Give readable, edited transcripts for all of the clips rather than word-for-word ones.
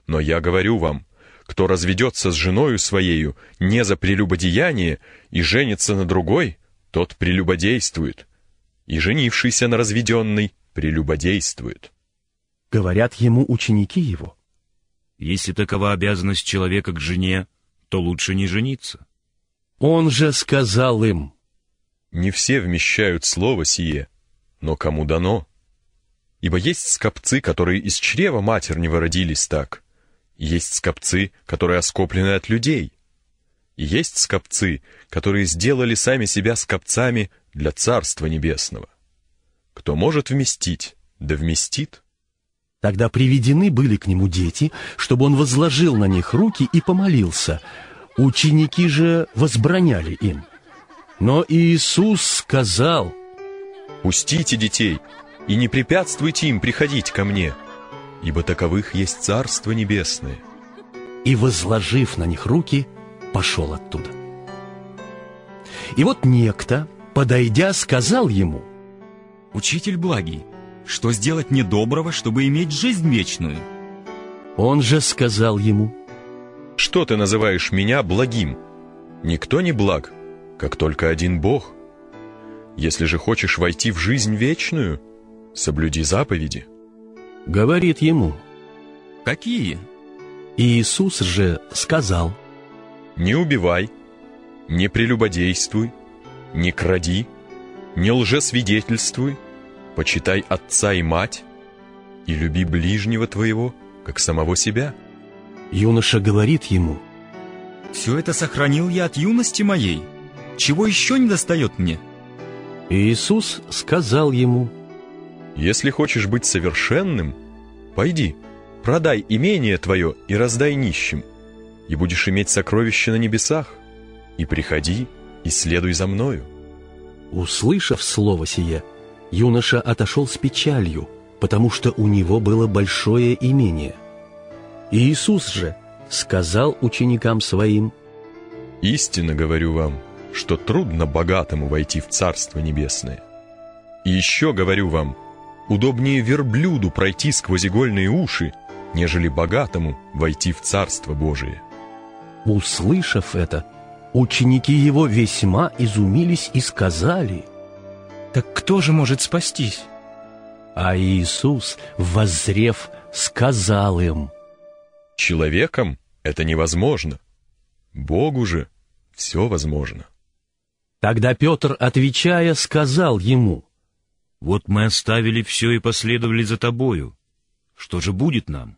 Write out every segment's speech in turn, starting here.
Но я говорю вам, кто разведется с женою своею не за прелюбодеяние и женится на другой, тот прелюбодействует, и женившийся на разведенной прелюбодействует». Говорят ему ученики его: «Если такова обязанность человека к жене, то лучше не жениться». Он же сказал им: «Не все вмещают слово сие, но кому дано. Ибо есть скопцы, которые из чрева матернего родились так, и есть скопцы, которые оскоплены от людей, и есть скопцы, которые сделали сами себя скопцами для Царства Небесного. Кто может вместить, да вместит». Тогда приведены были к нему дети, чтобы он возложил на них руки и помолился. Ученики же возбраняли им. Но Иисус сказал: «Пустите детей и не препятствуйте им приходить ко мне, ибо таковых есть Царство Небесное». И, возложив на них руки, пошел оттуда. И вот некто, подойдя, сказал ему: «Учитель благий, что сделать мне доброго, чтобы иметь жизнь вечную?» Он же сказал ему: «Что ты называешь меня благим? Никто не благ, как только один Бог. Если же хочешь войти в жизнь вечную, соблюди заповеди». Говорит ему: «Какие?» Иисус же сказал: «Не убивай, не прелюбодействуй, не кради, не лжесвидетельствуй, почитай отца и мать, и люби ближнего твоего, как самого себя». Юноша говорит ему: «Все это сохранил я от юности моей. Чего еще не достает мне?» Иисус сказал ему: «Если хочешь быть совершенным, пойди, продай имение твое и раздай нищим, и будешь иметь сокровища на небесах, и приходи, и следуй за мною». Услышав слово сие, юноша отошел с печалью, потому что у него было большое имение. Иисус же сказал ученикам своим: «Истинно говорю вам, что трудно богатому войти в Царство Небесное. И еще говорю вам, удобнее верблюду пройти сквозь игольные уши, нежели богатому войти в Царство Божие». Услышав это, ученики его весьма изумились и сказали: «Так кто же может спастись?» А Иисус, воззрев, сказал им: «Человеком это невозможно, Богу же все возможно». Тогда Петр, отвечая, сказал ему: «Вот мы оставили все и последовали за тобою. Что же будет нам?»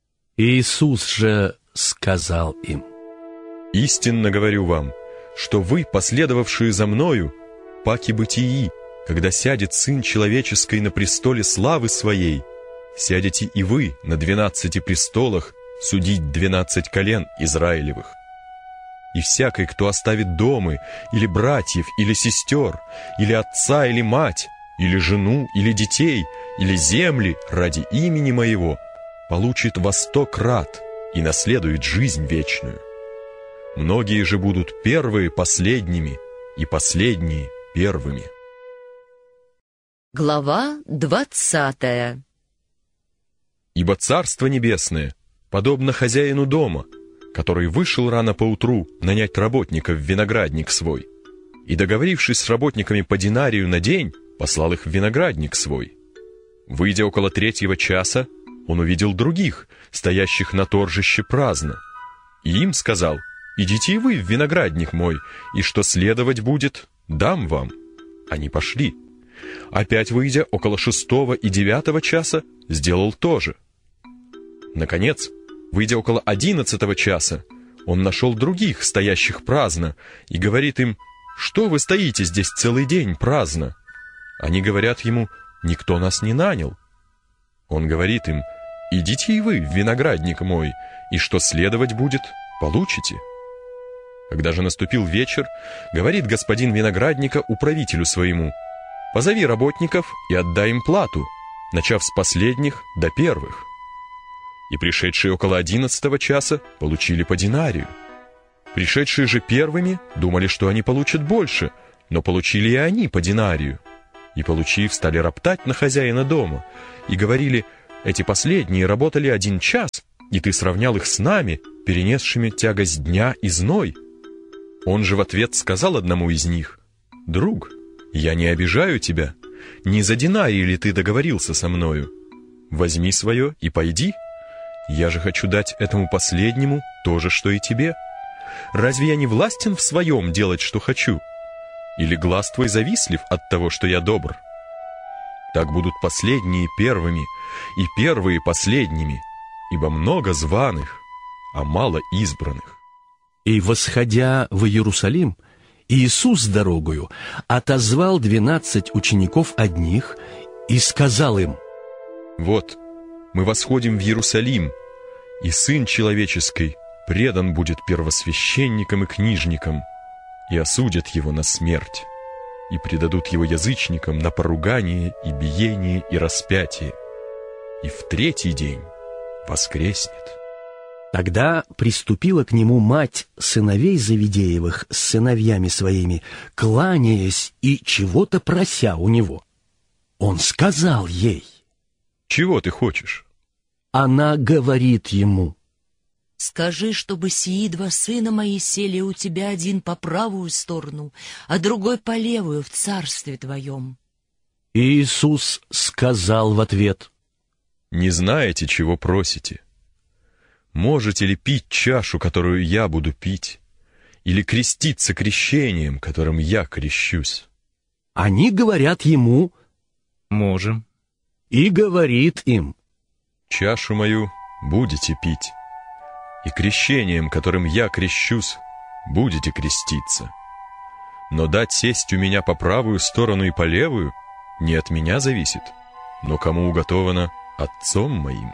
Иисус же сказал им: «Истинно говорю вам, что вы, последовавшие за мною, паки бытии, когда сядет Сын Человеческий на престоле славы Своей, сядете и вы на 12 престолах судить 12 колен Израилевых. И всякий, кто оставит домы, или братьев, или сестер, или отца, или мать, или жену, или детей, или земли ради имени Моего, получит во 100 крат и наследует жизнь вечную. Многие же будут первые последними, и последние первыми». Глава 20. «Ибо Царство Небесное подобно хозяину дома, который вышел рано поутру нанять работников в виноградник свой, и, договорившись с работниками по динарию на день, послал их в виноградник свой. Выйдя около 3 часа, он увидел других, стоящих на торжище праздно, и им сказал: «Идите и вы в виноградник мой, и что следовать будет, дам вам». Они пошли. Опять выйдя около 6 и 9 часа, сделал то же. Наконец, выйдя около 11 часа, он нашел других, стоящих праздно, и говорит им: «Что вы стоите здесь целый день праздно?» Они говорят ему: «Никто нас не нанял». Он говорит им: «Идите и вы в виноградник мой, и что следовать будет, получите». Когда же наступил вечер, говорит господин виноградника управителю своему: «Позови работников и отдай им плату, начав с последних до первых». И пришедшие около 11 часа получили по динарию. Пришедшие же первыми думали, что они получат больше, но получили и они по динарию. И, получив, стали роптать на хозяина дома, и говорили: «Эти последние работали 1 час, и ты сравнял их с нами, перенесшими тягость дня и зной. Он же в ответ сказал одному из них: «Друг, я не обижаю тебя, не за динари ли ты договорился со мною? Возьми свое и пойди. Я же хочу дать этому последнему то же, что и тебе. Разве я не властен в своем делать, что хочу? Или глаз твой завистлив от того, что я добр? Так будут последние первыми, и первые последними, ибо много званых, а мало избранных». И, восходя в Иерусалим, Иисус дорогою отозвал 12 учеников одних и сказал им: «Вот, мы восходим в Иерусалим, и Сын Человеческий предан будет первосвященникам и книжникам, и осудят его на смерть, и предадут его язычникам на поругание и биение и распятие, и в третий день воскреснет». Тогда приступила к нему мать сыновей Завидеевых с сыновьями своими, кланяясь и чего-то прося у него. Он сказал ей: «Чего ты хочешь?» Она говорит ему: Скажи, чтобы сии два сына мои сели у тебя, один по правую сторону, а другой по левую в царстве твоем. Иисус сказал в ответ: «Не знаете, чего просите. Можете ли пить чашу, которую я буду пить, или креститься крещением, которым я крещусь?» Они говорят ему: Можем. и говорит им: «Чашу мою будете пить, и крещением, которым я крещусь, будете креститься. Но дать сесть у меня по правую сторону и по левую не от меня зависит, но кому уготовано Отцом моим».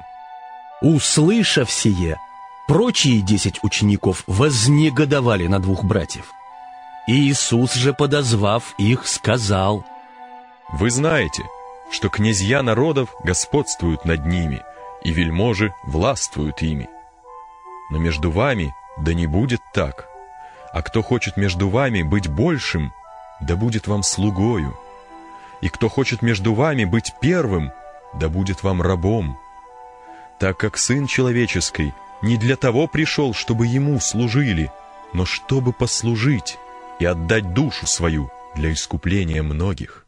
Услышав сие, прочие 10 учеников вознегодовали на двух братьев. Иисус же, подозвав их, сказал: «Вы знаете, что князья народов господствуют над ними, и вельможи властвуют ими. Но между вами да не будет так. А кто хочет между вами быть большим, да будет вам слугою. И кто хочет между вами быть первым, да будет вам рабом. Так как Сын Человеческий не для того пришел, чтобы Ему служили, но чтобы послужить и отдать душу свою для искупления многих».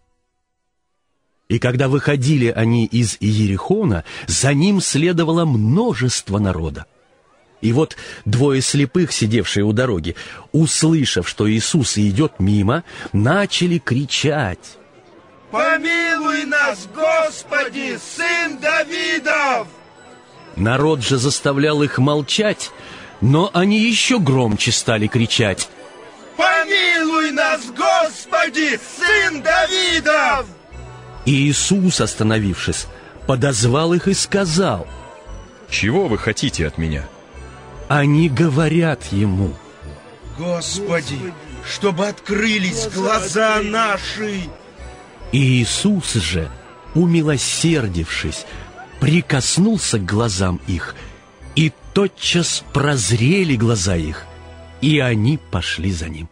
И когда выходили они из Иерихона, за ним следовало множество народа. И вот 2 слепых, сидевшие у дороги, услышав, что Иисус идет мимо, начали кричать: «Помилуй нас, Господи, Сын Давидов!» Народ же заставлял их молчать, но они еще громче стали кричать: «Помилуй нас, Господи, Сын Давидов!» И Иисус, остановившись, подозвал их и сказал: «Чего вы хотите от меня?» Они говорят ему: «Господи, чтобы открылись глаза наши!» И Иисус же, умилосердившись, прикоснулся к глазам их, и тотчас прозрели глаза их, и они пошли за ним.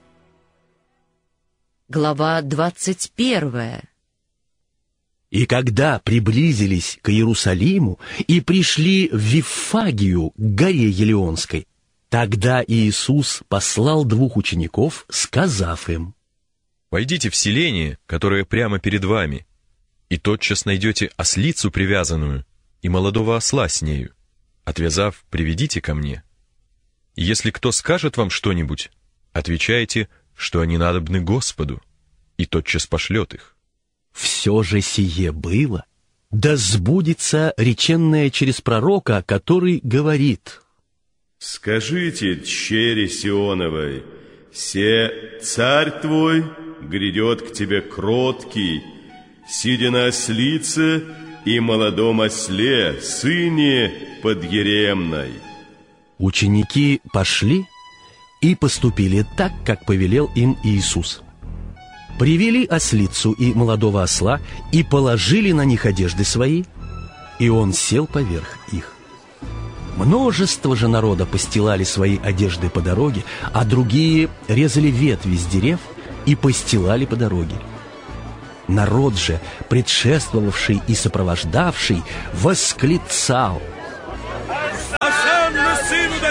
Глава 21. И когда приблизились к Иерусалиму и пришли в Виффагию, к горе Елеонской, тогда Иисус послал 2 учеников, сказав им: «Пойдите в селение, которое прямо перед вами, и тотчас найдете ослицу привязанную и молодого осла с нею. Отвязав, приведите ко мне. И если кто скажет вам что-нибудь, отвечайте, что они надобны Господу, и тотчас пошлет их». Все же сие было, да сбудется реченное через пророка, который говорит: «Скажите тщере Сионовой, се царь твой грядет к тебе кроткий, сидя на ослице и молодом осле, сыне подъеремной». Ученики пошли и поступили так, как повелел им Иисус. Привели ослицу и молодого осла и положили на них одежды свои, и он сел поверх их. Множество же народа постилали свои одежды по дороге, а другие резали ветви с дерев и постилали по дороге. Народ же, предшествовавший и сопровождавший, восклицал: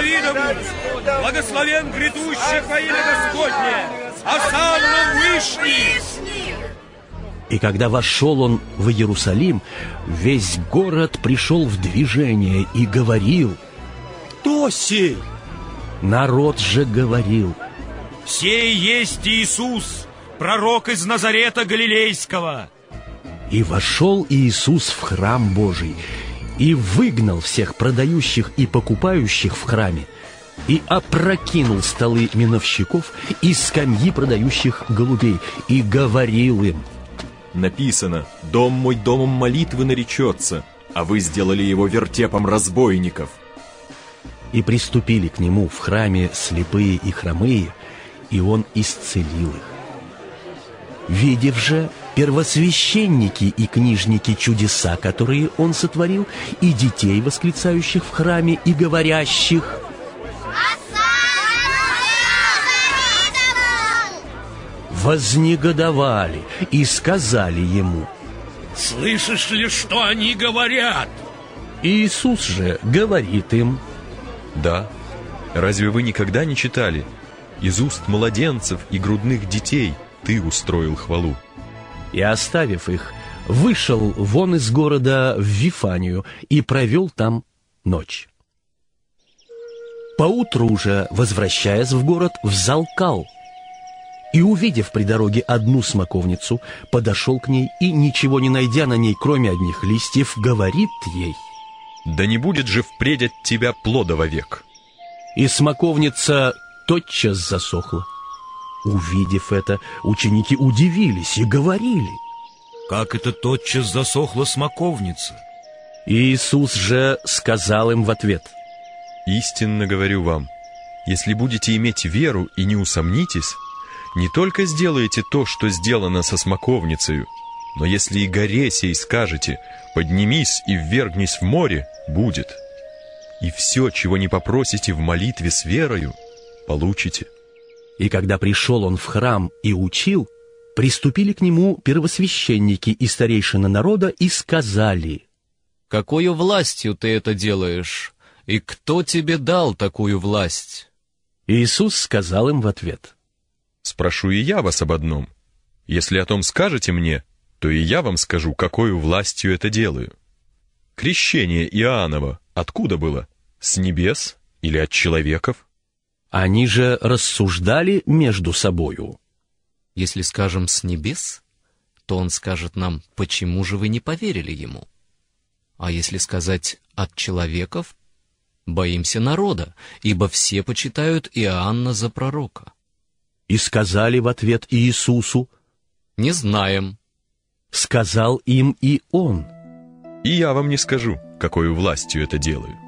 Давидову! Благословен грядущий во имя Господне! Осанна Вышний! И когда вошел он в Иерусалим, весь город пришел в движение и говорил: Кто сей? народ же говорил: Сей есть Иисус, пророк из Назарета Галилейского. И вошел Иисус в храм Божий, и выгнал всех продающих и покупающих в храме, и опрокинул столы миновщиков и скамьи продающих голубей, и говорил им: Написано: «Дом мой домом молитвы наречется, а вы сделали его вертепом разбойников». И приступили к нему в храме слепые и хромые, и он исцелил их. Видев же первосвященники и книжники чудеса, которые он сотворил, и детей, восклицающих в храме и говорящих: вознегодовали и сказали ему: Слышишь ли, что они говорят? Иисус же говорит им: Да, разве вы никогда не читали? Из уст младенцев и грудных детей ты устроил хвалу. И, оставив их, вышел вон из города в Вифанию и провел там ночь. Поутру же, возвращаясь в город, взалкал. И, увидев при дороге одну смоковницу, подошел к ней и, ничего не найдя на ней, кроме одних листьев, говорит ей: Да не будет же впредь от тебя плода вовек. И смоковница тотчас засохла. Увидев это, ученики удивились и говорили: Как это тотчас засохла смоковница? Иисус же сказал им в ответ: Истинно говорю вам, если будете иметь веру и не усомнитесь, не только сделаете то, что сделано со смоковницею, но если и горе сей скажете: поднимись и ввергнись в море, будет. И все, чего не попросите в молитве с верою, получите. И когда пришел он в храм и учил, приступили к нему первосвященники и старейшины народа и сказали: «Какою властью ты это делаешь? И кто тебе дал такую власть?» Иисус сказал им в ответ: Спрошу и я вас об одном. Если о том скажете мне, то и я вам скажу, какою властью это делаю. Крещение Иоанново откуда было? С небес или от человеков? Они же рассуждали между собою. Если скажем «с небес», то он скажет нам: «Почему же вы не поверили ему?» А если сказать «от человеков», боимся народа, ибо все почитают Иоанна за пророка. И сказали в ответ Иисусу: «Не знаем». Сказал им и он: И я вам не скажу, какою властью это делаю.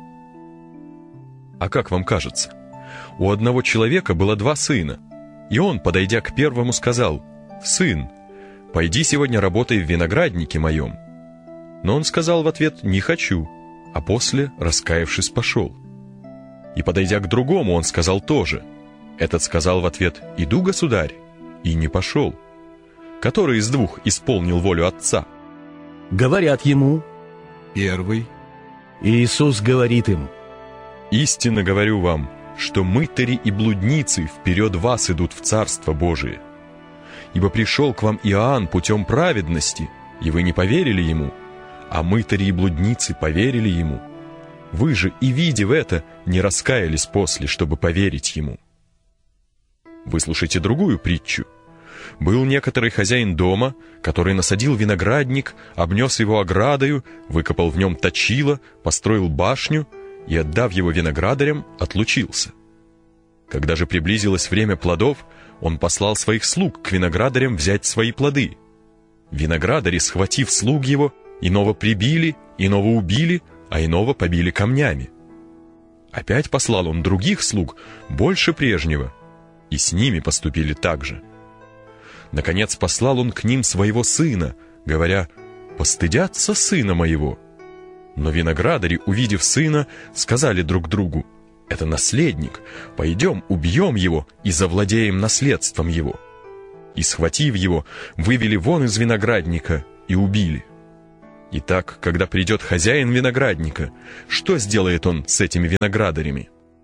А как вам кажется? У одного человека было 2 сына, и он, подойдя к первому, сказал: «Сын, пойди сегодня работай в винограднике моем». Но он сказал в ответ: «Не хочу», а после, раскаявшись, пошел. И, подойдя к другому, он сказал тоже. Этот сказал в ответ: «Иду, государь», и не пошел. Который из 2 исполнил волю отца? Говорят ему: Первый. Иисус говорит им: Истинно говорю вам, что мытари и блудницы вперед вас идут в Царство Божие. Ибо пришел к вам Иоанн путем праведности, и вы не поверили ему, а мытари и блудницы поверили ему. Вы же, и видев это, не раскаялись после, чтобы поверить ему. Выслушайте другую притчу. Был некоторый хозяин дома, который насадил виноградник, обнес его оградою, выкопал в нем точило, построил башню и, отдав его виноградарям, отлучился. Когда же приблизилось время плодов, он послал своих слуг к виноградарям взять свои плоды. Виноградари, схватив слуг его, иного прибили, иного убили, а иного побили камнями. Опять послал он других слуг, больше прежнего, и с ними поступили так же. Наконец послал он к ним своего сына, говоря: «Постыдятся сына моего». Но виноградари, увидев сына, сказали друг другу: «Это наследник, пойдем, убьем его и завладеем наследством его». И, схватив его, вывели вон из виноградника и убили. Итак, когда придет хозяин виноградника, что сделает он с этими виноградарями?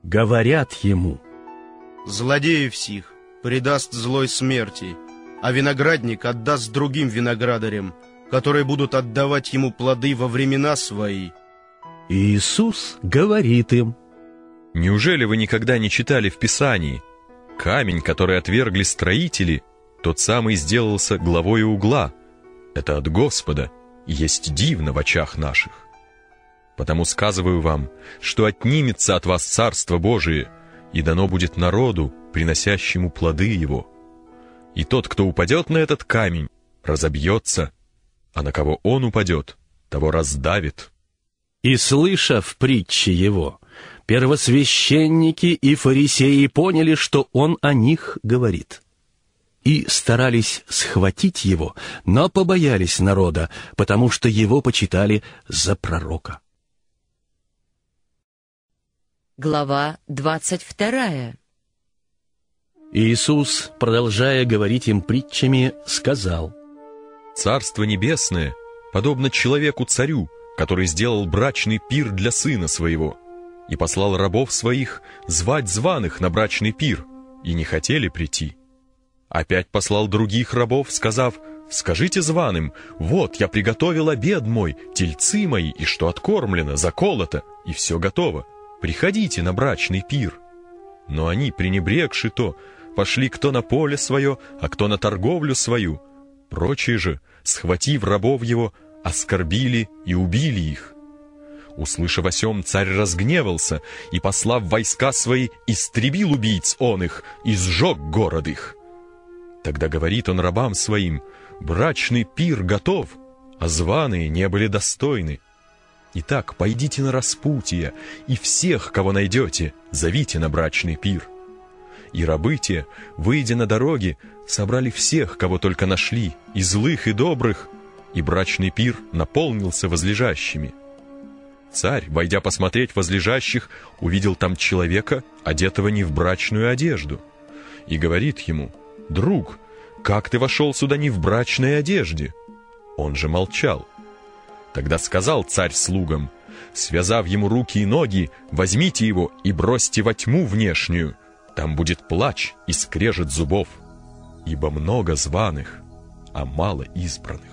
говорят ему: «Злодеев сих предаст злой смерти, а виноградник отдаст другим виноградарям, которые будут отдавать ему плоды во времена свои». И Иисус говорит им: «Неужели вы никогда не читали в Писании? Камень, который отвергли строители, тот самый сделался главой угла. Это от Господа, и есть дивно в очах наших. Потому сказываю вам, что отнимется от вас Царство Божие, и дано будет народу, приносящему плоды его. И тот, кто упадет на этот камень, разобьется, а на кого он упадет, того раздавит». И, слышав притчи его, первосвященники и фарисеи поняли, что он о них говорит, и старались схватить его, но побоялись народа, потому что его почитали за пророка. Глава 22. Иисус, продолжая говорить им притчами, сказал: «Царство небесное подобно человеку-царю, который сделал брачный пир для сына своего, и послал рабов своих звать званых на брачный пир, и не хотели прийти. Опять послал других рабов, сказав: скажите званым: вот я приготовил обед мой, тельцы мои, и что откормлено, заколото, и все готово. Приходите на брачный пир. Но они, пренебрегши то, пошли кто на поле свое, а кто на торговлю свою. Прочие же, схватив рабов его, оскорбили и убили их. Услышав о сем, царь разгневался и, послав войска свои, истребил убийц он их и сжег город их. Тогда говорит он рабам своим: брачный пир готов, а званые не были достойны. Итак, пойдите на распутье, и всех, кого найдете, зовите на брачный пир. И рабы те, выйдя на дороги, собрали всех, кого только нашли, и злых, и добрых, и брачный пир наполнился возлежащими. Царь, войдя посмотреть возлежащих, увидел там человека, одетого не в брачную одежду, и говорит ему: «Друг, как ты вошел сюда не в брачной одежде?» Он же молчал. Тогда сказал царь слугам: связав ему руки и ноги, возьмите его и бросьте во тьму внешнюю, там будет плач и скрежет зубов, ибо много званых, а мало избранных.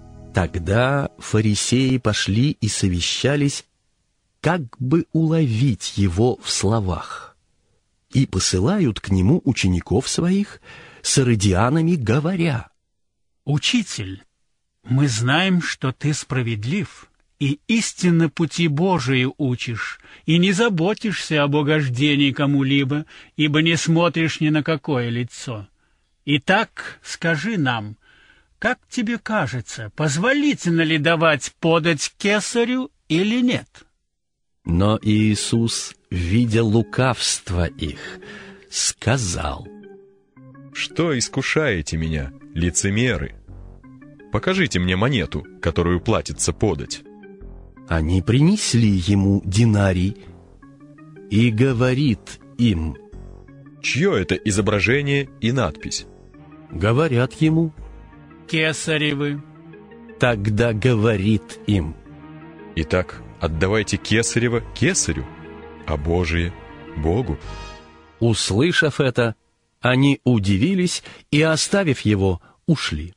Тогда фарисеи пошли и совещались, как бы уловить его в словах, и посылают к нему учеников своих с иродианами, говоря: «Учитель, мы знаем, что ты справедлив, и истинно пути Божии учишь, и не заботишься об угождении кому-либо, ибо не смотришь ни на какое лицо. Итак, скажи нам, как тебе кажется, позволительно ли давать подать кесарю или нет?» Но Иисус, видя лукавство их, сказал: «Что искушаете меня, лицемеры? Покажите мне монету, которую платится подать». Они принесли ему динарий, и говорит им: «Чье это изображение и надпись?» Говорят ему: «Кесаревы». Тогда говорит им: «Итак, отдавайте кесарево кесарю, а Божие Богу». Услышав это, они удивились и, оставив его, ушли.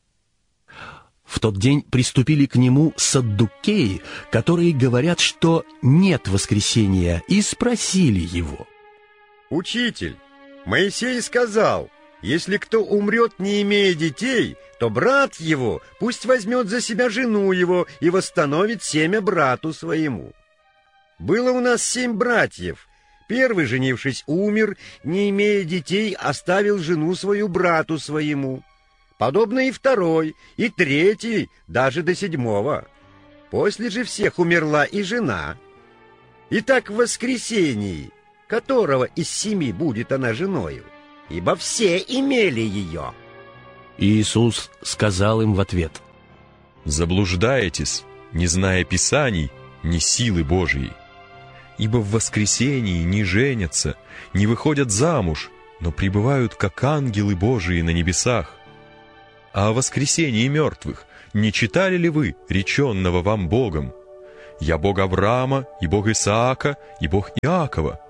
В тот день приступили к нему саддукеи, которые говорят, что нет воскресения, и спросили его: «Учитель, Моисей сказал: если кто умрет, не имея детей, то брат его пусть возьмет за себя жену его и восстановит семя брату своему. Было у нас 7 братьев. Первый, женившись, умер, не имея детей, оставил жену свою брату своему. Подобно и второй, и третий, даже до 7. После же всех умерла и жена. Итак, в воскресении, которого из 7 будет она женою? Ибо все имели ее». Иисус сказал им в ответ: «Заблуждаетесь, не зная Писаний, ни силы Божией. Ибо в воскресении не женятся, не выходят замуж, но пребывают, как ангелы Божии на небесах. А о воскресении мертвых не читали ли вы, реченного вам Богом? Я Бог Авраама, и Бог Исаака, и Бог Иакова.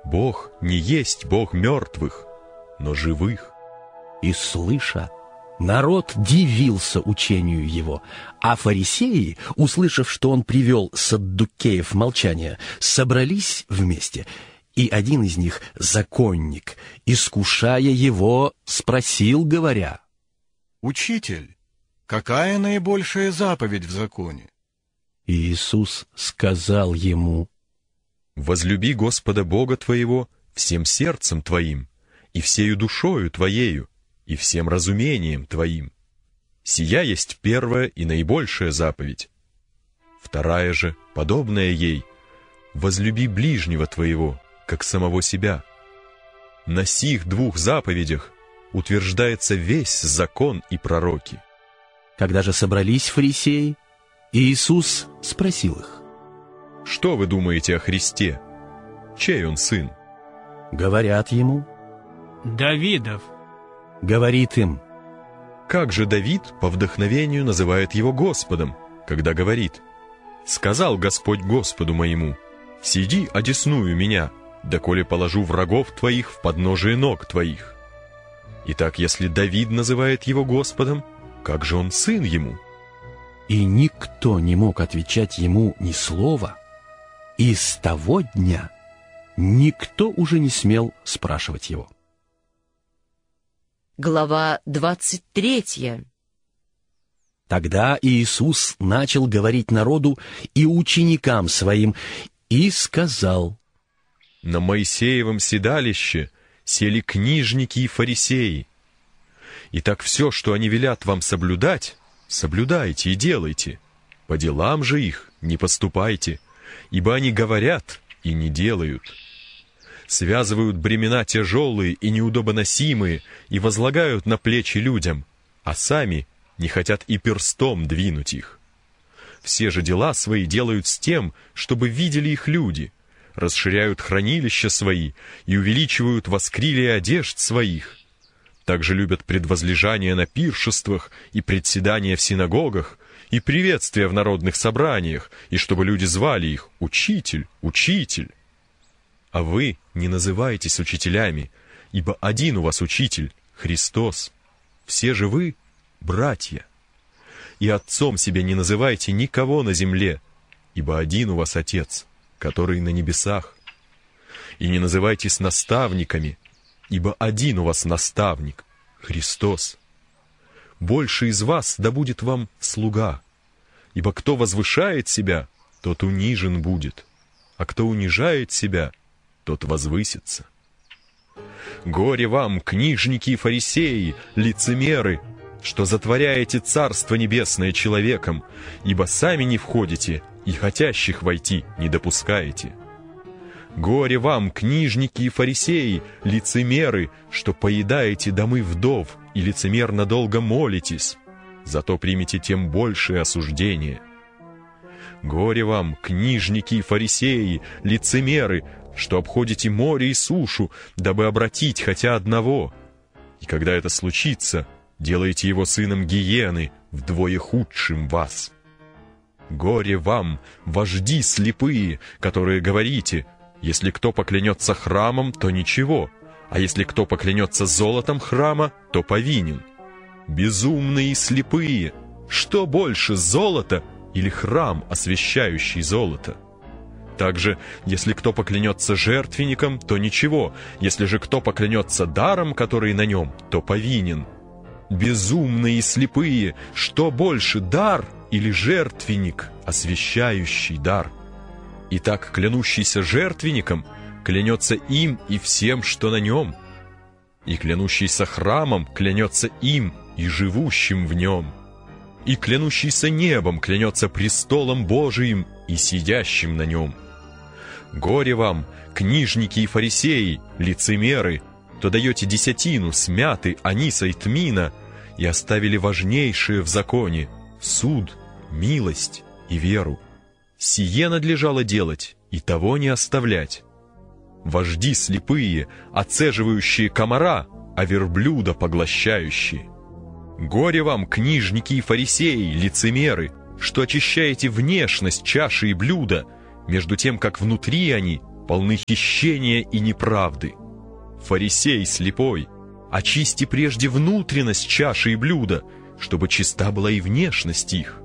Бог не есть Бог мертвых, но живых. И, слыша, народ дивился учению его, а фарисеи, услышав, что он привел саддукеев в молчание, собрались вместе, и один из них, законник, искушая его, спросил, говоря: «Учитель, какая наибольшая заповедь в законе?» И Иисус сказал ему: «Возлюби Господа Бога твоего всем сердцем твоим, и всею душою твоею, и всем разумением твоим. Сия есть первая и наибольшая заповедь. Вторая же, подобная ей: возлюби ближнего твоего, как самого себя. На сих двух заповедях утверждается весь закон и пророки». Когда же собрались фарисеи, Иисус спросил их: «Что вы думаете о Христе? Чей он сын?» Говорят ему: Давидов. Говорит им: «Как же Давид по вдохновению называет его Господом, когда говорит: сказал Господь Господу моему: сиди одесную меня, доколе положу врагов твоих в подножие ног твоих. Итак, если Давид называет его Господом, как же он сын ему?» И никто не мог отвечать ему ни слова, и с того дня никто уже не смел спрашивать его. Глава 23. Тогда Иисус начал говорить народу и ученикам своим, и сказал: «На Моисеевом седалище сели книжники и фарисеи. Итак, все, что они велят вам соблюдать, соблюдайте и делайте. По делам же их не поступайте, ибо они говорят и не делают. Связывают бремена тяжелые и неудобоносимые и возлагают на плечи людям, а сами не хотят и перстом двинуть их. Все же дела свои делают с тем, чтобы видели их люди, расширяют хранилища свои и увеличивают воскрилие одежд своих. Также любят предвозлежания на пиршествах и председания в синагогах, и приветствия в народных собраниях, и чтобы люди звали их «Учитель, Учитель». А вы не называйтесь учителями, ибо один у вас Учитель, Христос. Все же вы — братья. И отцом себе не называйте никого на земле, ибо один у вас Отец, который на небесах. И не называйтесь наставниками, ибо один у вас наставник, Христос. Больше из вас да будет вам слуга, ибо кто возвышает себя, тот унижен будет, а кто унижает себя, тот возвысится. Горе вам, книжники и фарисеи, лицемеры, что затворяете Царство Небесное человеком, ибо сами не входите и хотящих войти не допускаете. Горе вам, книжники и фарисеи, лицемеры, что поедаете домы вдов и лицемерно долго молитесь, зато примете тем большее осуждение. Горе вам, книжники и фарисеи, лицемеры, что обходите море и сушу, дабы обратить хотя одного, и когда это случится, делаете его сыном гиены, вдвое худшим вас. Горе вам, вожди слепые, которые говорите: если кто поклянется храмом, то ничего, а если кто поклянется золотом храма, то повинен. Безумные и слепые, что больше, золото или храм, освящающий золото? Также, если кто поклянется жертвенником, то ничего, если же кто поклянется даром, который на нем, то повинен. Безумные и слепые, что больше, дар или жертвенник, освящающий дар? Итак, клянущийся жертвенником клянется им и всем, что на нем, и клянущийся храмом клянется им и живущим в нем, и клянущийся небом клянется престолом Божиим и сидящим на нем. Горе вам, книжники и фарисеи, лицемеры, то даете десятину с мяты, аниса и тмина, и оставили важнейшее в законе — суд, милость и веру. Сие надлежало делать, и того не оставлять. Вожди слепые, оцеживающие комара, а верблюда поглощающие. Горе вам, книжники и фарисеи, лицемеры, что очищаете внешность чаши и блюда, между тем, как внутри они полны хищения и неправды. Фарисей слепой, очисти прежде внутренность чаши и блюда, чтобы чиста была и внешность их.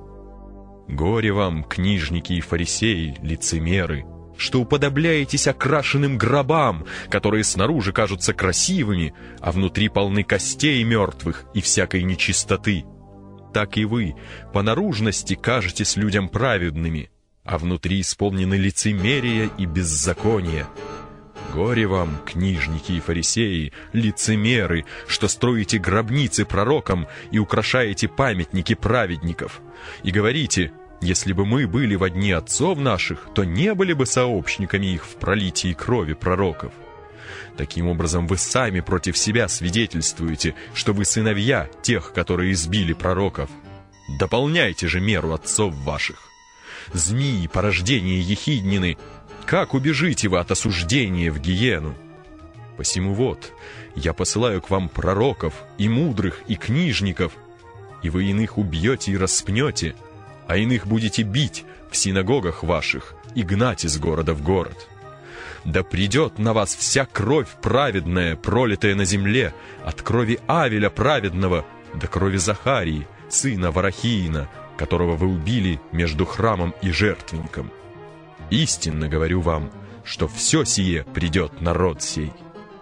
Горе вам, книжники и фарисеи, лицемеры, что уподобляетесь окрашенным гробам, которые снаружи кажутся красивыми, а внутри полны костей мертвых и всякой нечистоты. Так и вы по наружности кажетесь людям праведными, а внутри исполнены лицемерия и беззакония. Горе вам, книжники и фарисеи, лицемеры, что строите гробницы пророкам и украшаете памятники праведников, и говорите: если бы мы были во дни отцов наших, то не были бы сообщниками их в пролитии крови пророков. Таким образом, вы сами против себя свидетельствуете, что вы сыновья тех, которые избили пророков. Дополняйте же меру отцов ваших. Змеи, порождение ехиднины, как убежите вы от осуждения в гиену? Посему вот, я посылаю к вам пророков, и мудрых, и книжников, и вы иных убьете и распнете, а иных будете бить в синагогах ваших и гнать из города в город. Да придет на вас вся кровь праведная, пролитая на земле, от крови Авеля праведного до крови Захарии, сына Варахиина, которого вы убили между храмом и жертвенником. Истинно говорю вам, что все сие придет на род сей.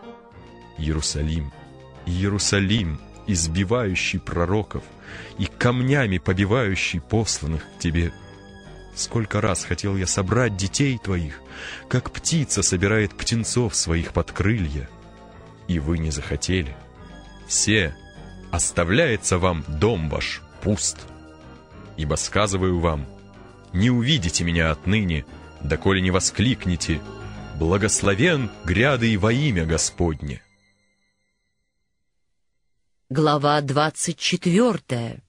Иерусалим, Иерусалим, избивающий пророков и камнями побивающий посланных к тебе. Сколько раз хотел я собрать детей твоих, как птица собирает птенцов своих под крылья, и вы не захотели. Все, оставляется вам дом ваш пуст. Ибо сказываю вам, не увидите меня отныне, доколе не воскликнете: благословен грядый во имя Господне. Глава 24.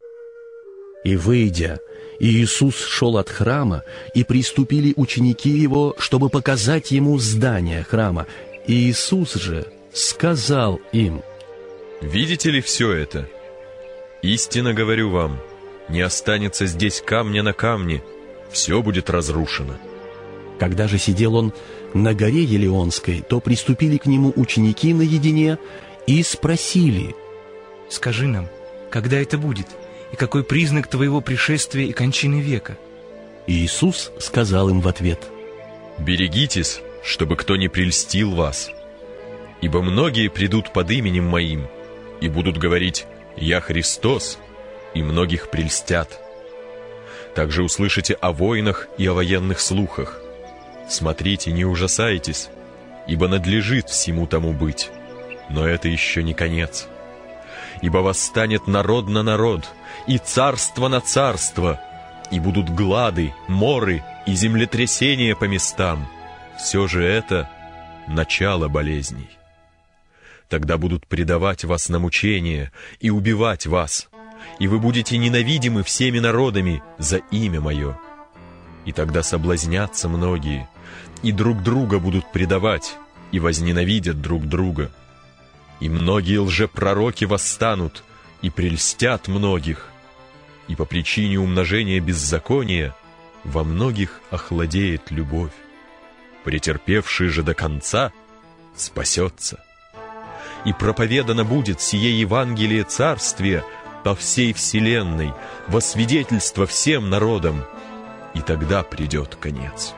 И, выйдя, Иисус шел от храма, и приступили ученики его, чтобы показать ему здание храма. И Иисус же сказал им: видите ли все это? Истинно говорю вам, не останется здесь камня на камне, все будет разрушено. Когда же сидел он на горе Елеонской, то приступили к нему ученики наедине и спросили: скажи нам, когда это будет, и какой признак твоего пришествия и кончины века? И Иисус сказал им в ответ: берегитесь, чтобы кто не прельстил вас. Ибо многие придут под именем моим и будут говорить: я Христос, и многих прельстят. Также услышите о войнах и о военных слухах. Смотрите, не ужасайтесь, ибо надлежит всему тому быть, но это еще не конец. Ибо восстанет народ на народ, и царство на царство, и будут глады, моры и землетрясения по местам. Все же это начало болезней. Тогда будут предавать вас на мучения и убивать вас, и вы будете ненавидимы всеми народами за имя Мое. И тогда соблазнятся многие, и друг друга будут предавать, и возненавидят друг друга. И многие лжепророки восстанут и прельстят многих, и по причине умножения беззакония во многих охладеет любовь. Претерпевший же до конца спасется. И проповедано будет сие Евангелие Царствия по всей вселенной, во свидетельство всем народам, и тогда придет конец.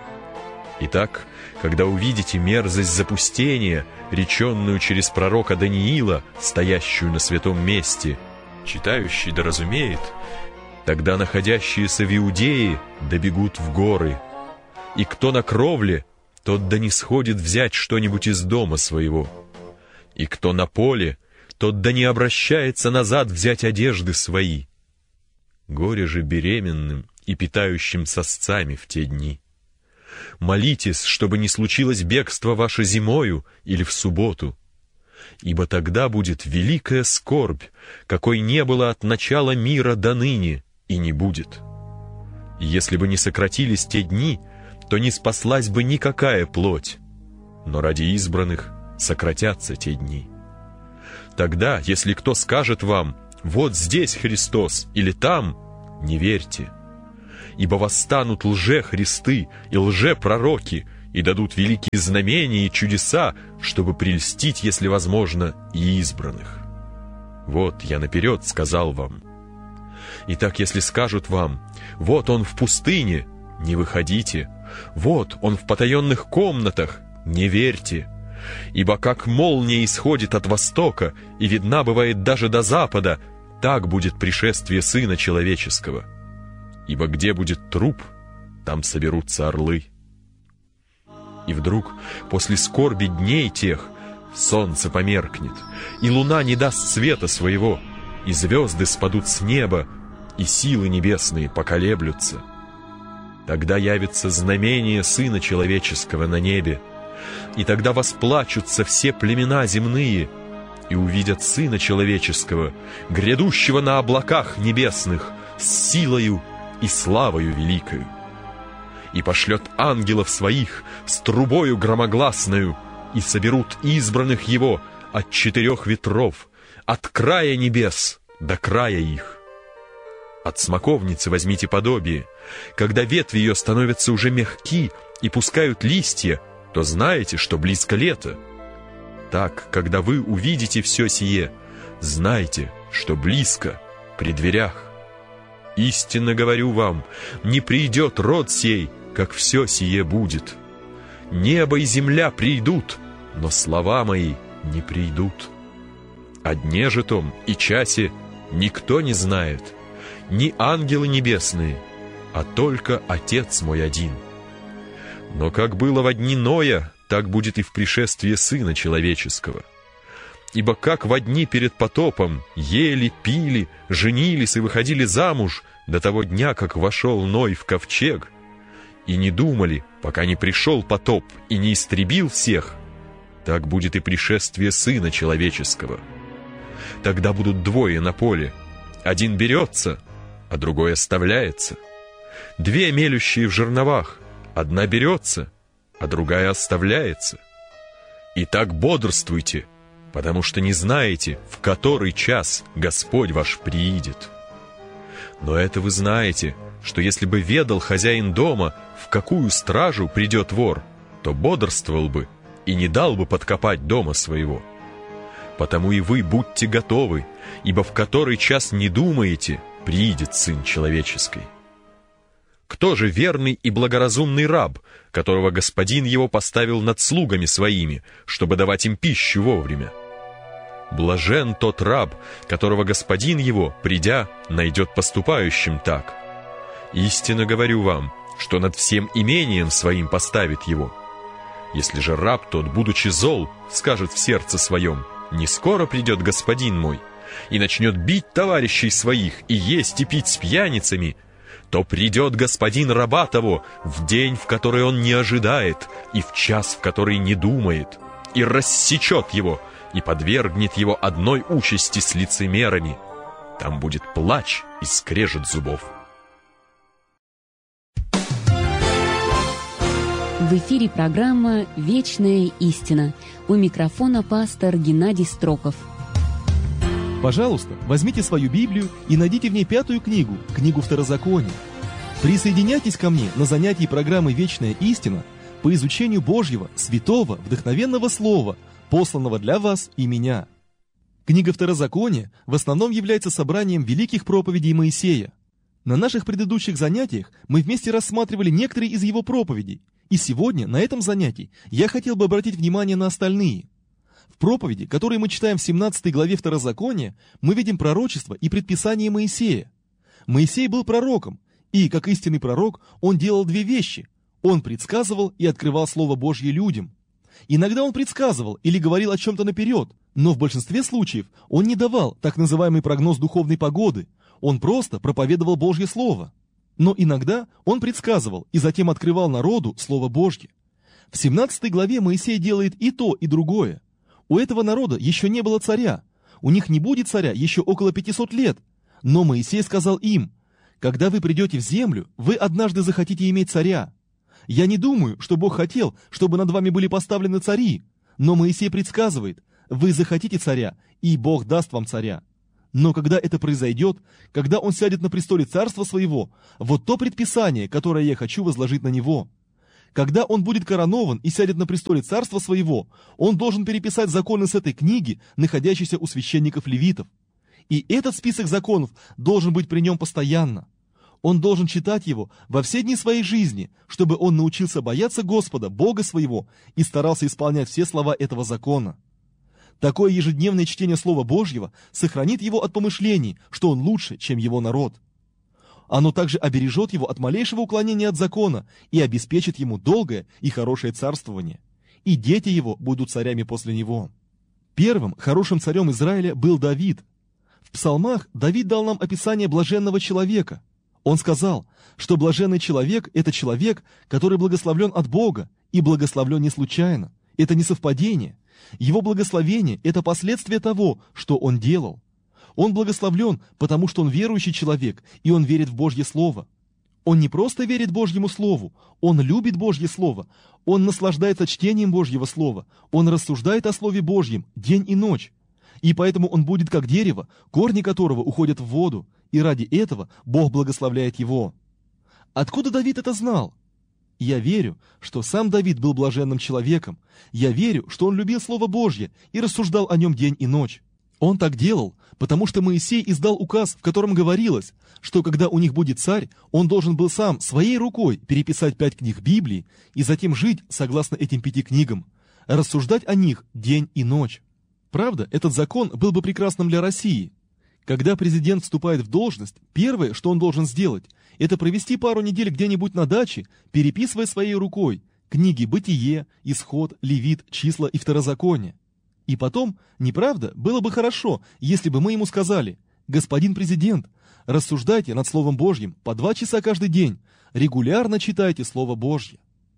Итак, когда увидите мерзость запустения, реченную через пророка Даниила, стоящую на святом месте, читающий да разумеет, тогда находящиеся в Иудее добегут в горы, и кто на кровле, тот да не сходит взять что-нибудь из дома своего, и кто на поле, тот да не обращается назад взять одежды свои. Горе же беременным и питающим сосцами в те дни. Молитесь, чтобы не случилось бегство ваше зимою или в субботу, ибо тогда будет великая скорбь, какой не было от начала мира до ныне и не будет. И если бы не сократились те дни, то не спаслась бы никакая плоть, но ради избранных сократятся те дни. Тогда, если кто скажет вам: вот здесь Христос или там, не верьте. Ибо восстанут лже-христы и лже-пророки, и дадут великие знамения и чудеса, чтобы прельстить, если возможно, и избранных. Вот я наперед сказал вам. Итак, если скажут вам: вот он в пустыне, не выходите, вот он в потаенных комнатах, не верьте. Ибо как молния исходит от востока и видна бывает даже до запада, так будет пришествие Сына Человеческого. Ибо где будет труп, там соберутся орлы. И вдруг, после скорби дней тех, солнце померкнет, и луна не даст света своего, и звезды спадут с неба, и силы небесные поколеблются. Тогда явится знамение Сына Человеческого на небе, и тогда восплачутся все племена земные, и увидят Сына Человеческого, грядущего на облаках небесных, с силою и славою великою. И пошлет ангелов своих с трубою громогласною, и соберут избранных его от 4 ветров, от края небес до края их. От смоковницы возьмите подобие. Когда ветви ее становятся уже мягки и пускают листья, то знаете, что близко лето. Так, когда вы увидите все сие, знайте, что близко, при дверях. Истинно говорю вам, не придет род сей, как все сие будет. Небо и земля придут, но слова мои не придут. О дне же том и часе никто не знает, ни ангелы небесные, а только Отец мой один. Но как было во дни Ноя, так будет и в пришествии Сына Человеческого. Ибо как во дни перед потопом ели, пили, женились и выходили замуж до того дня, как вошел Ной в ковчег, и не думали, пока не пришел потоп и не истребил всех, так будет и пришествие Сына Человеческого. Тогда будут двое на поле, один берется, а другой оставляется. 2 мелющие в жерновах, одна берется, а другая оставляется. Итак, бодрствуйте, потому что не знаете, в который час Господь ваш приидет. Но это вы знаете, что если бы ведал хозяин дома, в какую стражу придет вор, то бодрствовал бы и не дал бы подкопать дома своего. Потому и вы будьте готовы, ибо в который час не думаете, приидет Сын Человеческий. Кто же верный и благоразумный раб, которого господин его поставил над слугами своими, чтобы давать им пищу вовремя? Блажен тот раб, которого господин его, придя, найдет поступающим так. Истинно говорю вам, что над всем имением своим поставит его. Если же раб тот, будучи зол, скажет в сердце своем: не скоро придет господин мой, и начнет бить товарищей своих и есть и пить с пьяницами, то придет господин раба того в день, в который он не ожидает, и в час, в который не думает, и рассечет его, и подвергнет его одной участи с лицемерами. Там будет плач и скрежет зубов. В эфире программа «Вечная истина». У микрофона пастор Геннадий Строков. Пожалуйста, возьмите свою Библию и найдите в ней 5-ю книгу, книгу Второзакония. Присоединяйтесь ко мне на занятии программы «Вечная истина» по изучению Божьего, святого, вдохновенного слова, посланного для вас и меня. Книга Второзакония в основном является собранием великих проповедей Моисея. На наших предыдущих занятиях мы вместе рассматривали некоторые из его проповедей, и сегодня на этом занятии я хотел бы обратить внимание на остальные. В проповеди, которые мы читаем в 17 главе Второзакония, мы видим пророчество и предписание Моисея. Моисей был пророком, и, как истинный пророк, он делал 2 вещи. Он предсказывал и открывал Слово Божье людям. Иногда он предсказывал или говорил о чем-то наперед, но в большинстве случаев он не давал так называемый прогноз духовной погоды, он просто проповедовал Божье Слово. Но иногда он предсказывал и затем открывал народу Слово Божье. В 17 главе Моисей делает и то, и другое. У этого народа еще не было царя, у них не будет царя еще около 500 лет, но Моисей сказал им: «Когда вы придете в землю, вы однажды захотите иметь царя. Я не думаю, что Бог хотел, чтобы над вами были поставлены цари, но Моисей предсказывает: вы захотите царя, и Бог даст вам царя. Но когда это произойдет, когда он сядет на престоле царства своего, вот то предписание, которое я хочу возложить на него. Когда он будет коронован и сядет на престоле царства своего, он должен переписать законы с этой книги, находящейся у священников-левитов. И этот список законов должен быть при нем постоянно. Он должен читать его во все дни своей жизни, чтобы он научился бояться Господа, Бога своего, и старался исполнять все слова этого закона. Такое ежедневное чтение Слова Божьего сохранит его от помышлений, что он лучше, чем его народ. Оно также обережет его от малейшего уклонения от закона и обеспечит ему долгое и хорошее царствование. И дети его будут царями после него. Первым хорошим царем Израиля был Давид. В псалмах Давид дал нам описание блаженного человека. Он сказал, что блаженный человек – это человек, который благословлен от Бога, и благословлен не случайно. Это не совпадение. Его благословение – это последствие того, что он делал. Он благословлен, потому что он верующий человек, и он верит в Божье Слово. Он не просто верит Божьему Слову, он любит Божье Слово, он наслаждается чтением Божьего Слова, он рассуждает о Слове Божьем день и ночь. И поэтому он будет как дерево, корни которого уходят в воду, и ради этого Бог благословляет его. Откуда Давид это знал? Я верю, что сам Давид был блаженным человеком. Я верю, что он любил Слово Божье и рассуждал о нем день и ночь. Он так делал, потому что Моисей издал указ, в котором говорилось, что когда у них будет царь, он должен был сам своей рукой переписать 5 книг Библии и затем жить согласно этим 5 книгам, рассуждать о них день и ночь. Правда, этот закон был бы прекрасным для России. Когда президент вступает в должность, первое, что он должен сделать, это провести пару недель где-нибудь на даче, переписывая своей рукой книги «Бытие», «Исход», «Левит», «Числа» и «Второзаконие». И потом, неправда, было бы хорошо, если бы мы ему сказали: «Господин президент, рассуждайте над Словом Божьим по 2 часа каждый день, регулярно читайте Слово Божье».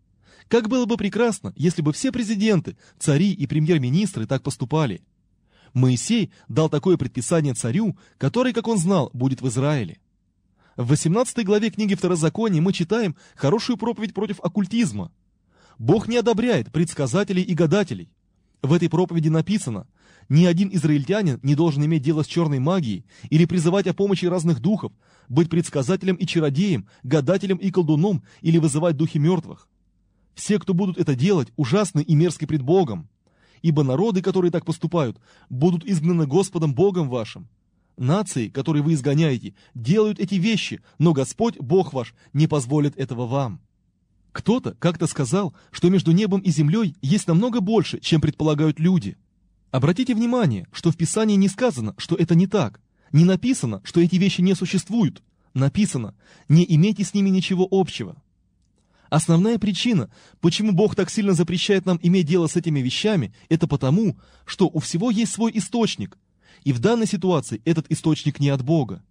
Как было бы прекрасно, если бы все президенты, цари и премьер-министры так поступали. Моисей дал такое предписание царю, который, как он знал, будет в Израиле. В 18 главе книги Второзакония мы читаем хорошую проповедь против оккультизма. Бог не одобряет предсказателей и гадателей. В этой проповеди написано: ни один израильтянин не должен иметь дело с черной магией или призывать о помощи разных духов, быть предсказателем и чародеем, гадателем и колдуном или вызывать духи мертвых. Все, кто будут это делать, ужасны и мерзки пред Богом. Ибо народы, которые так поступают, будут изгнаны Господом Богом вашим. Нации, которые вы изгоняете, делают эти вещи, но Господь, Бог ваш, не позволит этого вам. Кто-то как-то сказал, что между небом и землей есть намного больше, чем предполагают люди. Обратите внимание, что в Писании не сказано, что это не так. Не написано, что эти вещи не существуют. Написано: не имейте с ними ничего общего. Основная причина, почему Бог так сильно запрещает нам иметь дело с этими вещами, это потому, что у всего есть свой источник. И в данной ситуации этот источник не от Бога.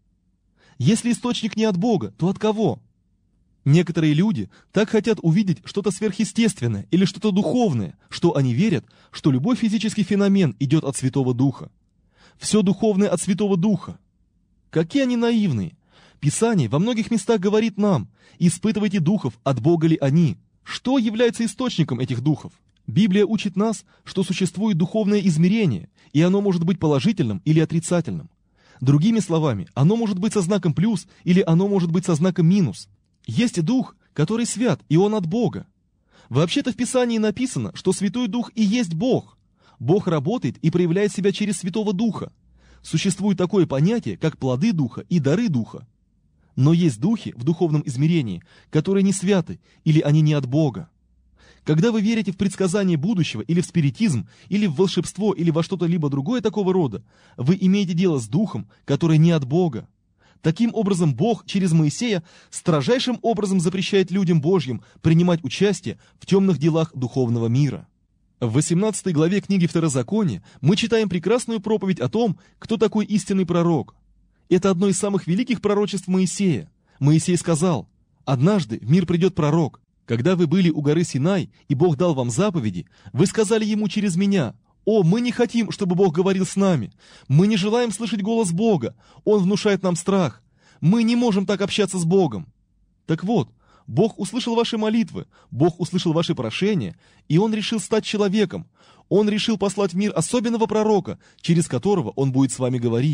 Если источник не от Бога, то от кого? Некоторые люди так хотят увидеть что-то сверхъестественное или что-то духовное, что они верят, что любой физический феномен идет от Святого Духа. Все духовное от Святого Духа. Какие они наивные! Писание во многих местах говорит нам: испытывайте духов, от Бога ли они. Что является источником этих духов? Библия учит нас, что существует духовное измерение, и оно может быть положительным или отрицательным. Другими словами, оно может быть со знаком плюс или оно может быть со знаком минус. Есть дух, который свят, и он от Бога. Вообще-то в Писании написано, что Святой Дух и есть Бог. Бог работает и проявляет себя через Святого Духа. Существует такое понятие, как плоды Духа и дары Духа. Но есть духи в духовном измерении, которые не святы, или они не от Бога. Когда вы верите в предсказание будущего, или в спиритизм, или в волшебство, или во что-то либо другое такого рода, вы имеете дело с духом, который не от Бога. Таким образом, Бог через Моисея строжайшим образом запрещает людям Божьим принимать участие в темных делах духовного мира. В 18 главе книги Второзакония мы читаем прекрасную проповедь о том, кто такой истинный пророк. Это одно из самых великих пророчеств Моисея. Моисей сказал: «Однажды в мир придет пророк. Когда вы были у горы Синай, и Бог дал вам заповеди, вы сказали ему через меня: «О, мы не хотим, чтобы Бог говорил с нами. Мы не желаем слышать голос Бога. Он внушает нам страх. Мы не можем так общаться с Богом». Так вот, Бог услышал ваши молитвы, Бог услышал ваши прошения, и Он решил стать человеком. Он решил послать в мир особенного пророка, через которого Он будет с вами говорить.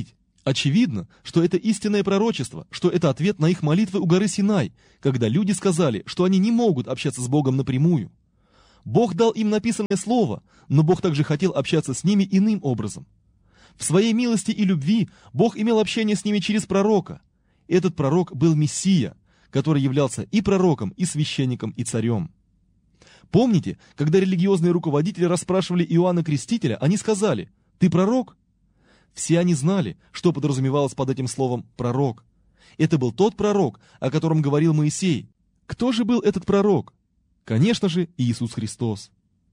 Очевидно, что это истинное пророчество, что это ответ на их молитвы у горы Синай, когда люди сказали, что они не могут общаться с Богом напрямую. Бог дал им написанное слово, но Бог также хотел общаться с ними иным образом. В своей милости и любви Бог имел общение с ними через пророка. Этот пророк был Мессия, который являлся и пророком, и священником, и царем. Помните, когда религиозные руководители расспрашивали Иоанна Крестителя, они сказали: «Ты пророк?» Все они знали, что подразумевалось под этим словом «пророк». Это был тот пророк, о котором говорил Моисей. Кто же был этот пророк? Конечно же, Иисус Христос.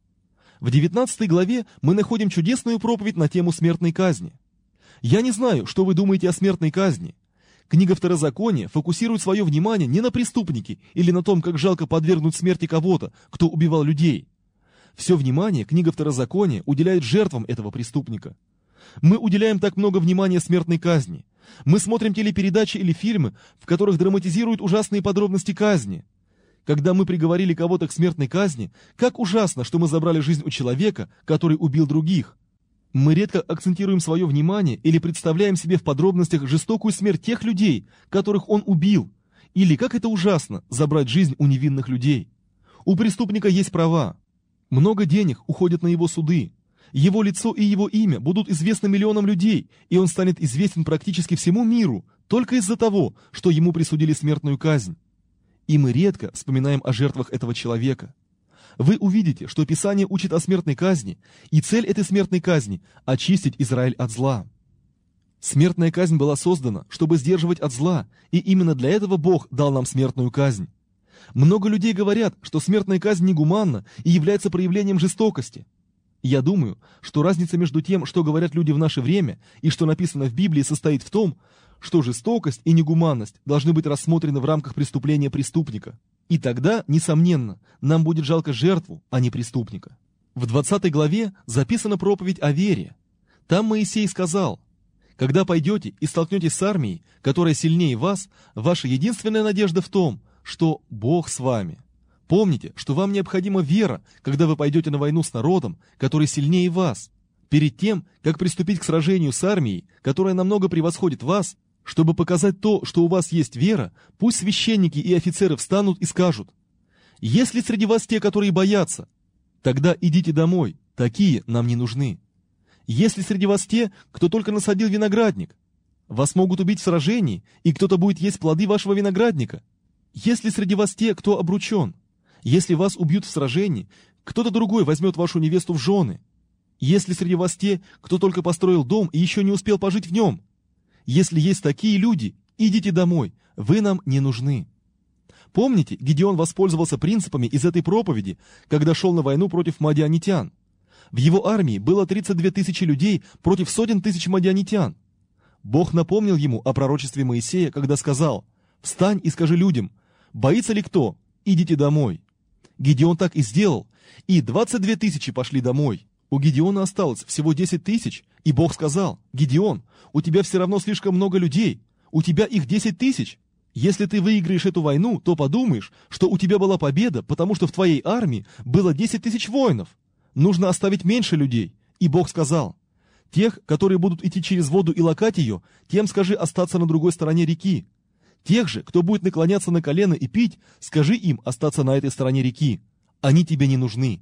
В 19 главе мы находим чудесную проповедь на тему смертной казни. Я не знаю, что вы думаете о смертной казни. Книга Второзакония фокусирует свое внимание не на преступнике или на том, как жалко подвергнуть смерти кого-то, кто убивал людей. Все внимание книга Второзакония уделяет жертвам этого преступника. Мы уделяем так много внимания смертной казни. Мы смотрим телепередачи или фильмы, в которых драматизируют ужасные подробности казни. Когда мы приговорили кого-то к смертной казни, как ужасно, что мы забрали жизнь у человека, который убил других. Мы редко акцентируем свое внимание или представляем себе в подробностях жестокую смерть тех людей, которых он убил, или как это ужасно забрать жизнь у невинных людей. У преступника есть права. Много денег уходит на его суды. Его лицо и его имя будут известны миллионам людей, и он станет известен практически всему миру только из-за того, что ему присудили смертную казнь. И мы редко вспоминаем о жертвах этого человека. Вы увидите, что Писание учит о смертной казни, и цель этой смертной казни – очистить Израиль от зла. Смертная казнь была создана, чтобы сдерживать от зла, и именно для этого Бог дал нам смертную казнь. Много людей говорят, что смертная казнь негуманна и является проявлением жестокости. Я думаю, что разница между тем, что говорят люди в наше время, и что написано в Библии, состоит в том, что жестокость и негуманность должны быть рассмотрены в рамках преступления преступника. И тогда, несомненно, нам будет жалко жертву, а не преступника. В 20 главе записана проповедь о вере. Там Моисей сказал: «Когда пойдете и столкнетесь с армией, которая сильнее вас, ваша единственная надежда в том, что Бог с вами. Помните, что вам необходима вера, когда вы пойдете на войну с народом, который сильнее вас. Перед тем, как приступить к сражению с армией, которая намного превосходит вас, чтобы показать то, что у вас есть вера, пусть священники и офицеры встанут и скажут: есть ли среди вас те, которые боятся? Тогда идите домой, такие нам не нужны. Есть ли среди вас те, кто только насадил виноградник? Вас могут убить в сражении, и кто-то будет есть плоды вашего виноградника. Есть ли среди вас те, кто обручен? Если вас убьют в сражении, кто-то другой возьмет вашу невесту в жены. Есть ли среди вас те, кто только построил дом и еще не успел пожить в нем? Если есть такие люди, идите домой, вы нам не нужны». Помните, Гидеон воспользовался принципами из этой проповеди, когда шел на войну против мадианитян. В его армии было 32 тысячи людей против сотен тысяч мадианитян. Бог напомнил ему о пророчестве Моисея, когда сказал: «Встань и скажи людям: боится ли кто? Идите домой». Гидеон так и сделал, и 22 тысячи пошли домой. У Гидеона осталось всего 10 тысяч, и Бог сказал: «Гидеон, у тебя все равно слишком много людей, у тебя их 10 тысяч. Если ты выиграешь эту войну, то подумаешь, что у тебя была победа, потому что в твоей армии было 10 тысяч воинов. Нужно оставить меньше людей». И Бог сказал: «Тех, которые будут идти через воду и лакать ее, тем скажи остаться на другой стороне реки. Тех же, кто будет наклоняться на колено и пить, скажи им остаться на этой стороне реки. Они тебе не нужны».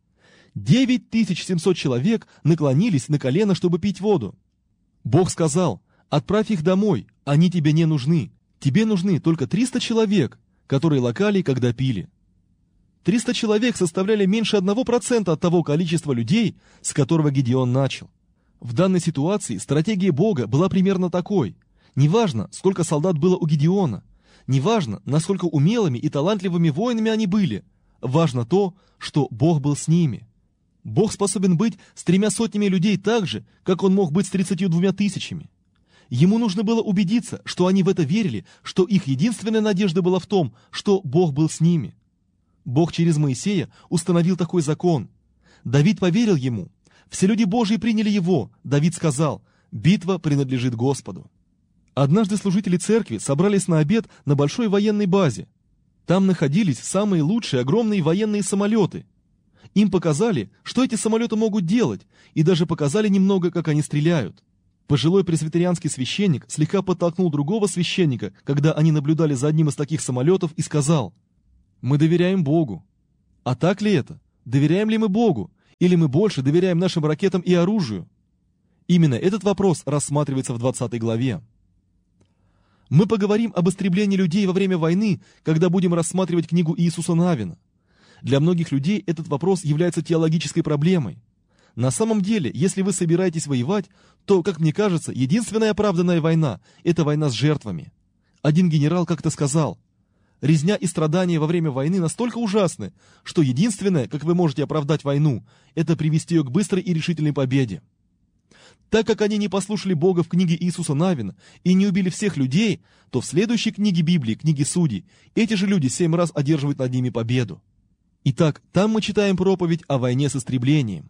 9700 человек наклонились на колено, чтобы пить воду. Бог сказал: «Отправь их домой, они тебе не нужны. Тебе нужны только 300 человек, которые лакали, когда пили». 300 человек составляли меньше 1% от того количества людей, с которого Гидеон начал. В данной ситуации стратегия Бога была примерно такой. Неважно, сколько солдат было у Гидеона, неважно, насколько умелыми и талантливыми воинами они были, важно то, что Бог был с ними. Бог способен быть с 300 людей так же, как Он мог быть с 32 тысячами. Ему нужно было убедиться, что они в это верили, что их единственная надежда была в том, что Бог был с ними. Бог через Моисея установил такой закон. Давид поверил ему. Все люди Божьи приняли его. Давид сказал: «Битва принадлежит Господу». Однажды служители церкви собрались на обед на большой военной базе. Там находились самые лучшие огромные военные самолеты. Им показали, что эти самолеты могут делать, и даже показали немного, как они стреляют. Пожилой пресвитерианский священник слегка подтолкнул другого священника, когда они наблюдали за одним из таких самолетов, и сказал: «Мы доверяем Богу». А так ли это? Доверяем ли мы Богу? Или мы больше доверяем нашим ракетам и оружию? Именно этот вопрос рассматривается в 20 главе. Мы поговорим об истреблении людей во время войны, когда будем рассматривать книгу Иисуса Навина. Для многих людей этот вопрос является теологической проблемой. На самом деле, если вы собираетесь воевать, то, как мне кажется, единственная оправданная война – это война с жертвами. Один генерал как-то сказал: «Резня и страдания во время войны настолько ужасны, что единственное, как вы можете оправдать войну, это привести ее к быстрой и решительной победе». Так как они не послушали Бога в книге Иисуса Навина и не убили всех людей, то в следующей книге Библии, книге Судей, эти же люди 7 раз одерживают над ними победу. Итак, там мы читаем проповедь о войне с истреблением.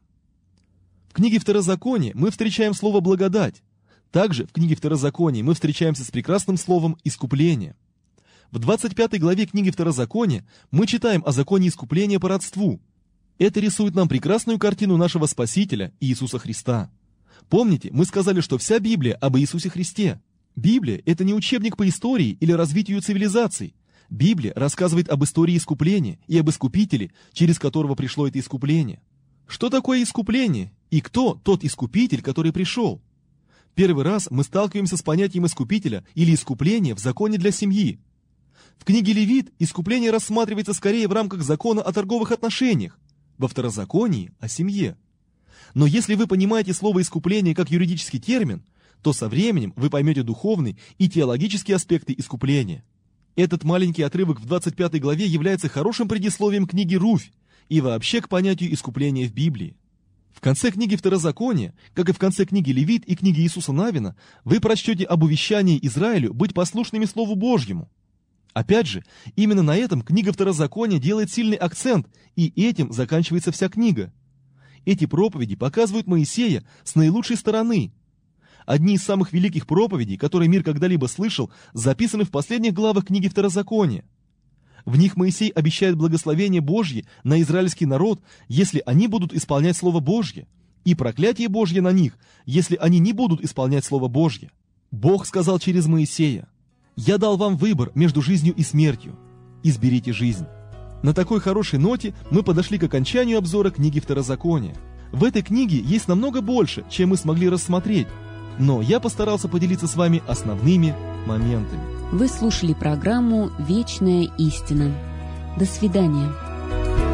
В книге Второзакония мы встречаем слово «благодать». Также в книге Второзакония мы встречаемся с прекрасным словом «искупление». В 25 главе книги Второзакония мы читаем о законе искупления по родству. Это рисует нам прекрасную картину нашего Спасителя Иисуса Христа. Помните, мы сказали, что вся Библия об Иисусе Христе. Библия – это не учебник по истории или развитию цивилизаций. Библия рассказывает об истории искупления и об искупителе, через которого пришло это искупление. Что такое искупление и кто тот искупитель, который пришел? Первый раз мы сталкиваемся с понятием искупителя или искупления в законе для семьи. В книге Левит искупление рассматривается скорее в рамках закона о торговых отношениях, во Второзаконии – о семье. Но если вы понимаете слово «искупление» как юридический термин, то со временем вы поймете духовный и теологические аспекты искупления. Этот маленький отрывок в 25 главе является хорошим предисловием книги Руфь и вообще к понятию искупления в Библии. В конце книги Второзакония, как и в конце книги Левит и книги Иисуса Навина, вы прочтете об увещании Израилю быть послушными Слову Божьему. Опять же, именно на этом книга Второзакония делает сильный акцент, и этим заканчивается вся книга. Эти проповеди показывают Моисея с наилучшей стороны. Одни из самых великих проповедей, которые мир когда-либо слышал, записаны в последних главах книги Второзакония. В них Моисей обещает благословение Божье на израильский народ, если они будут исполнять Слово Божье, и проклятие Божье на них, если они не будут исполнять Слово Божье. Бог сказал через Моисея: «Я дал вам выбор между жизнью и смертью. Изберите жизнь». На такой хорошей ноте мы подошли к окончанию обзора книги Второзакония. В этой книге есть намного больше, чем мы смогли рассмотреть, но я постарался поделиться с вами основными моментами. Вы слушали программу «Вечная истина». До свидания.